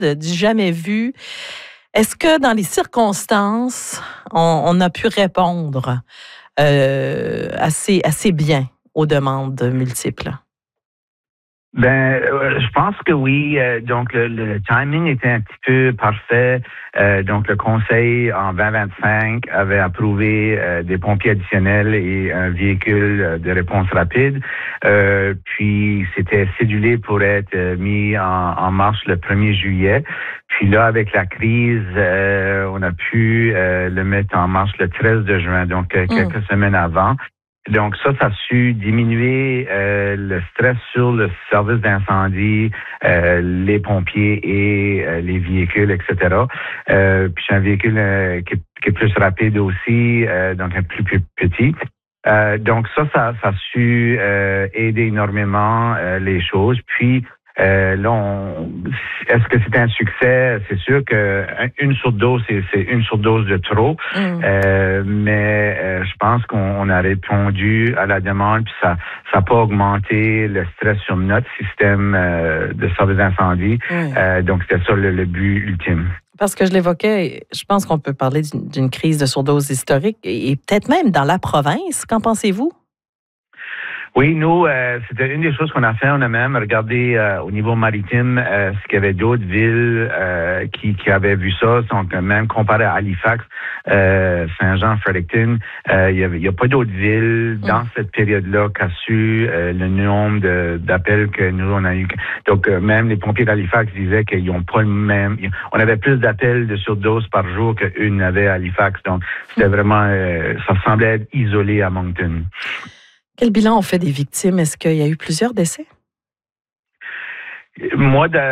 du jamais vu. Est-ce que dans les circonstances, on a pu répondre assez bien aux demandes multiples? Je pense que oui. Donc, le timing était un petit peu parfait. Donc, le Conseil, en 2025, avait approuvé des pompiers additionnels et un véhicule de réponse rapide. Puis, c'était cédulé pour être mis en marche le 1er juillet. Puis là, avec la crise, on a pu le mettre en marche le 13 de juin, donc quelques semaines avant. Donc ça a su diminuer le stress sur le service d'incendie, les pompiers et les véhicules, etc. Puis c'est un véhicule qui est plus rapide aussi, donc un plus petit. Donc ça a su aider énormément les choses. Puis est-ce que c'est un succès? C'est sûr que une surdose, c'est une surdose de trop. Mais je pense qu'on a répondu à la demande, puis ça n'a pas augmenté le stress sur notre système de service d'incendie. Donc, c'était ça le but ultime. Parce que je l'évoquais, je pense qu'on peut parler d'une crise de surdose historique et peut-être même dans la province. Qu'en pensez-vous? Oui, nous, c'était une des choses qu'on a fait. On a même regardé au niveau maritime ce qu'il y avait d'autres villes qui avaient vu ça. Donc, même comparé à Halifax, Saint-Jean, Fredericton, il n'y a pas d'autres villes dans cette période-là qui a su le nombre d'appels que nous, on a eu. Donc, même les pompiers d'Halifax disaient qu'ils n'ont pas le même... On avait plus d'appels de surdose par jour qu'une n'avait à Halifax. Donc, c'était vraiment... ça semblait être isolé à Moncton. Quel bilan on fait des victimes? Est-ce qu'il y a eu plusieurs décès? Moi, il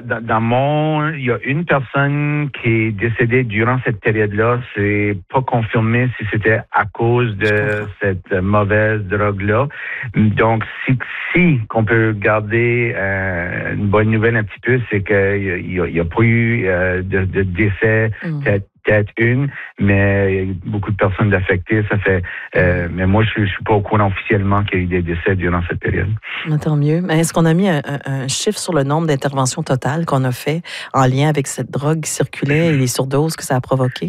y a une personne qui est décédée durant cette période-là. C'est pas confirmé si c'était à cause de cette mauvaise drogue-là. Donc, si qu'on peut garder une bonne nouvelle un petit peu, c'est qu'il y a pas eu de décès. Peut-être une, mais il y a eu beaucoup de personnes affectées. Ça fait, mais moi, je suis pas au courant officiellement qu'il y a eu des décès durant cette période. Tant mieux. Mais est-ce qu'on a mis un chiffre sur le nombre d'interventions totales qu'on a fait en lien avec cette drogue qui circulait et les surdoses que ça a provoqué?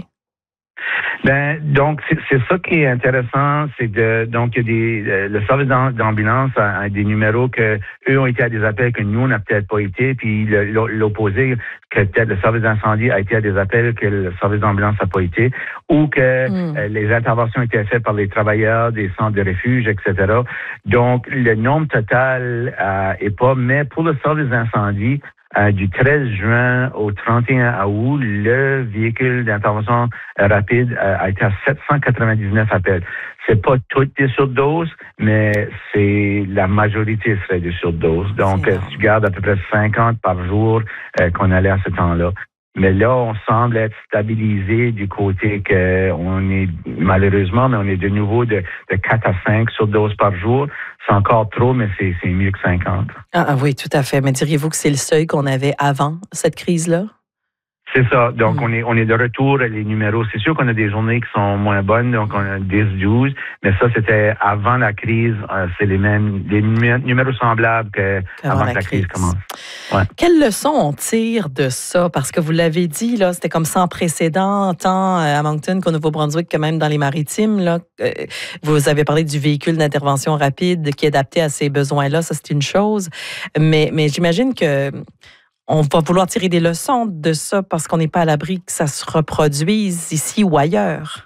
Donc c'est ça qui est intéressant, c'est donc il y a le service d'ambulance a des numéros que eux ont été à des appels que nous on n'a peut-être pas été, puis l'opposé que peut-être le service d'incendie a été à des appels que le service d'ambulance n'a pas été, ou que les interventions étaient faites par les travailleurs des centres de refuge, etc. Donc le nombre total est pas, mais pour le service d'incendie, du 13 juin au 31 août, le véhicule d'intervention rapide a été à 799 appels. C'est pas toutes des surdoses, mais c'est la majorité serait des surdoses. Donc, si tu gardes à peu près 50 par jour qu'on allait à ce temps-là. Mais là, on semble être stabilisé du côté qu'on est, malheureusement, mais on est de nouveau de 4 à 5 surdoses par jour. C'est encore trop, mais c'est mieux que 50. Ah oui, tout à fait. Mais diriez-vous que c'est le seuil qu'on avait avant cette crise-là? C'est ça. Donc, on est de retour à les numéros. C'est sûr qu'on a des journées qui sont moins bonnes, donc on a 10, 12, mais ça, c'était avant la crise. C'est les numéros semblables qu'avant que la crise commence. Ouais. Quelle leçon on tire de ça? Parce que vous l'avez dit, là, c'était comme sans précédent, tant à Moncton qu'au Nouveau-Brunswick que même dans les maritimes. Là. Vous avez parlé du véhicule d'intervention rapide qui est adapté à ces besoins-là. Ça, c'est une chose. Mais j'imagine que on va vouloir tirer des leçons de ça parce qu'on n'est pas à l'abri que ça se reproduise ici ou ailleurs.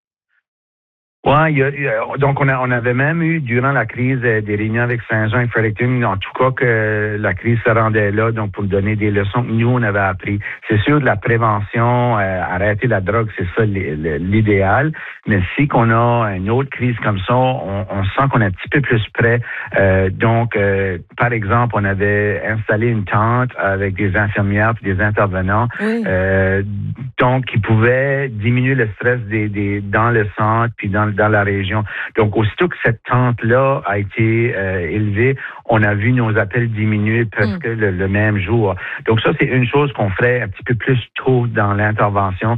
Oui, donc on avait même eu durant la crise des réunions avec Saint-Jean et Fredericton, en tout cas que la crise se rendait là, donc pour donner des leçons que nous on avait appris. C'est sûr de la prévention, arrêter la drogue, c'est ça l'idéal. Mais si qu'on a une autre crise comme ça, on sent qu'on est un petit peu plus près. Donc, par exemple, on avait installé une tente avec des infirmières et des intervenants, donc qui pouvaient diminuer le stress dans le centre puis dans la région. Donc, aussitôt que cette tente-là a été élevée, on a vu nos appels diminuer presque le même jour. Donc, ça, c'est une chose qu'on ferait un petit peu plus tôt dans l'intervention.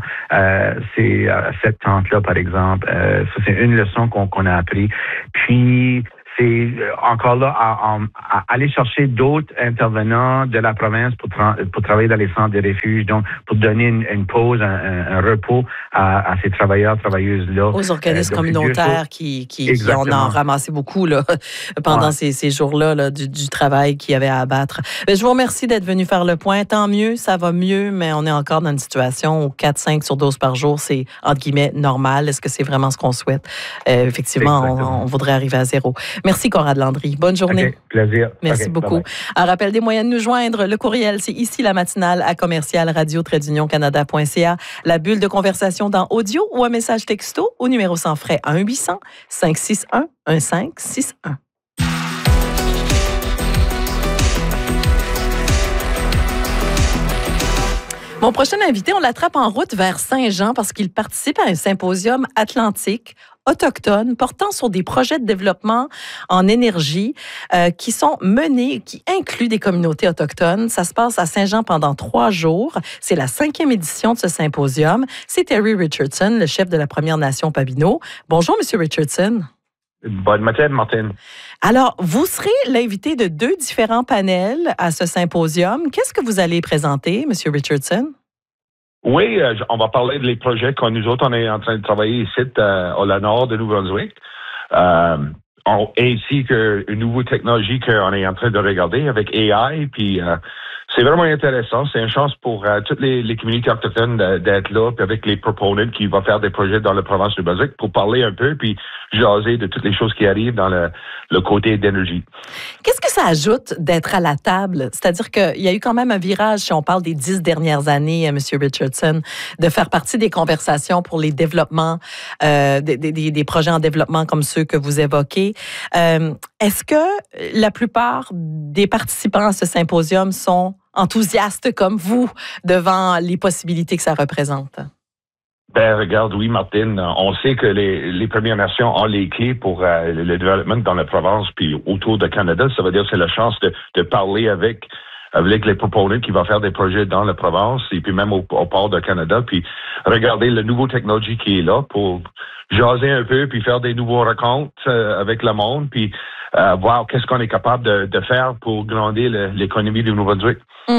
C'est cette tente-là, par exemple. Ça, c'est une leçon qu'on a appris. Puis, c'est encore là à aller chercher d'autres intervenants de la province pour travailler dans les centres de refuge, donc pour donner une pause, un repos à ces travailleurs, travailleuses-là. Aux organismes communautaires qui en ont ramassé beaucoup là, pendant ces jours-là là, du travail qu'il y avait à abattre. Mais je vous remercie d'être venu faire le point. Tant mieux, ça va mieux, mais on est encore dans une situation où 4-5 surdoses par jour, c'est entre guillemets normal. Est-ce que c'est vraiment ce qu'on souhaite? Effectivement, on voudrait arriver à zéro. Merci, Conrad Landry. Bonne journée. Okay, plaisir. Merci beaucoup. Un rappel des moyens de nous joindre. Le courriel, c'est ici la matinale à commercial-radio-canada.ca. La bulle de conversation dans audio ou un message texto au numéro sans frais 1-800-561-1561. Mon prochain invité, on l'attrape en route vers Saint-Jean parce qu'il participe à un symposium atlantique autochtone portant sur des projets de développement en énergie qui sont menés, qui incluent des communautés autochtones. Ça se passe à Saint-Jean pendant 3 jours. C'est la 5e édition de ce symposium. C'est Terry Richardson, le chef de la Première Nation Pabineau. Bonjour, Monsieur Richardson. Bonne matinée, Martine. Alors, vous serez l'invité de 2 différents panels à ce symposium. Qu'est-ce que vous allez présenter, M. Richardson? Oui, on va parler des projets que nous autres, on est en train de travailler ici au nord de Nouveau-Brunswick, ainsi qu'une nouvelle technologie qu'on est en train de regarder avec AI. Puis c'est vraiment intéressant. C'est une chance pour toutes les communautés autochtones d'être là, puis avec les proponents qui vont faire des projets dans la province du Brunswick pour parler un peu, puis jaser de toutes les choses qui arrivent dans le côté d'énergie. Qu'est-ce que ça ajoute d'être à la table? C'est-à-dire qu'il y a eu quand même un virage, si on parle des 10 dernières années, M. Richardson, de faire partie des conversations pour les développements, des projets en développement comme ceux que vous évoquez. Est-ce que la plupart des participants à ce symposium sont enthousiastes comme vous devant les possibilités que ça représente? Ben, regarde, oui, Martine, on sait que les Premières Nations ont les clés pour le développement dans la province puis autour de Canada. Ça veut dire que c'est la chance de parler avec les proponents qui vont faire des projets dans la province et puis même au port de Canada, puis regarder la nouvelle technologie qui est là pour jaser un peu puis faire des nouveaux rencontres avec le monde puis voir qu'est-ce qu'on est capable de faire pour grandir l'économie du Nouveau-Brunswick.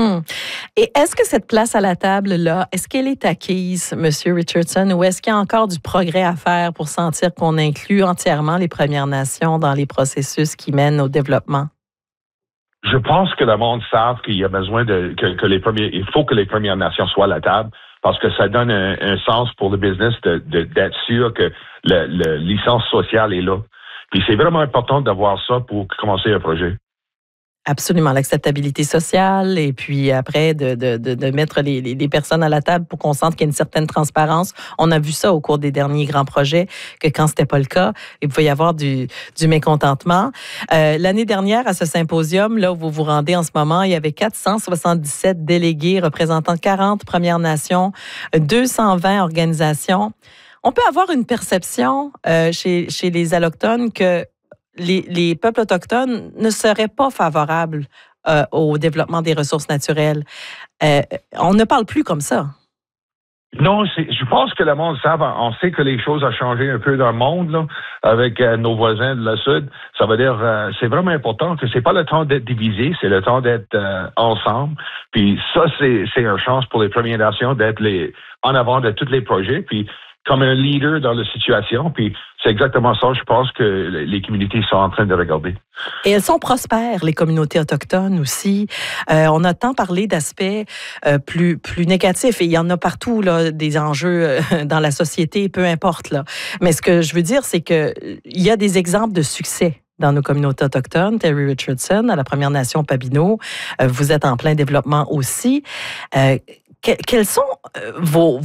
Et est-ce que cette place à la table-là, est-ce qu'elle est acquise, M. Richardson, ou est-ce qu'il y a encore du progrès à faire pour sentir qu'on inclut entièrement les Premières Nations dans les processus qui mènent au développement? Je pense que le monde savent qu'il y a besoin il faut que les Premières Nations soient à la table parce que ça donne un sens pour le business d'être sûr que le licence sociale est là. Puis c'est vraiment important d'avoir ça pour commencer un projet. Absolument, l'acceptabilité sociale et puis après de mettre les personnes à la table pour qu'on sente qu'il y a une certaine transparence. On a vu ça au cours des derniers grands projets, que quand c'était pas le cas, il pouvait y avoir du mécontentement. L'année dernière, à ce symposium, là où vous vous rendez en ce moment, il y avait 477 délégués représentant 40 Premières Nations, 220 organisations. On peut avoir une perception chez les Allochtones que les peuples autochtones ne seraient pas favorables au développement des ressources naturelles. On ne parle plus comme ça. Non, je pense que le monde sait. On sait que les choses ont changé un peu dans le monde là, avec nos voisins de la Sud. Ça veut dire c'est vraiment important que c'est pas le temps d'être divisé, c'est le temps d'être ensemble. Puis ça, c'est une chance pour les Premières Nations d'être en avant de tous les projets. Puis comme un leader dans la situation, puis c'est exactement ça, je pense que les communautés sont en train de regarder. Et elles sont prospères, les communautés autochtones aussi. On a tant parlé d'aspects plus négatifs, et il y en a partout, là, des enjeux dans la société, peu importe. Là. Mais ce que je veux dire, c'est qu'il y a des exemples de succès dans nos communautés autochtones. Terry Richardson, à la Première Nation Pabineau, vous êtes en plein développement aussi. Quels sont vos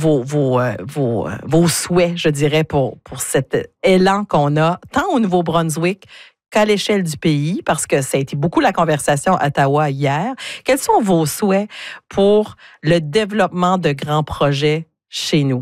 souhaits, je dirais, pour cet élan qu'on a, tant au Nouveau-Brunswick qu'à l'échelle du pays, parce que ça a été beaucoup la conversation à Ottawa hier. Quels sont vos souhaits pour le développement de grands projets chez nous?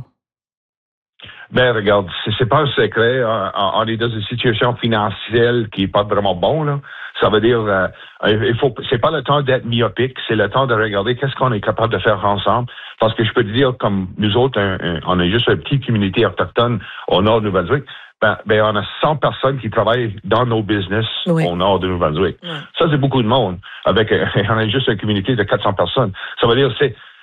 Ben, regarde, c'est pas un secret. On est dans une situation financière qui est pas vraiment bon, là. Ça veut dire, c'est pas le temps d'être myopique, c'est le temps de regarder qu'est-ce qu'on est capable de faire ensemble. Parce que je peux te dire, comme nous autres, on a juste une petite communauté autochtone au nord de Nouveau-Brunswick, ben, on a 100 personnes qui travaillent dans nos business au nord de Nouveau-Brunswick. Ça, c'est beaucoup de monde. On a juste une communauté de 400 personnes. Ça veut dire,